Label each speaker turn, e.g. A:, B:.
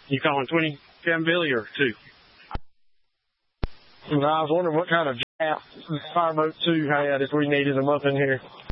A: You calling 27 Billy or 2?
B: I was wondering what kind of jap Fireboat 2 had if we needed them up in here.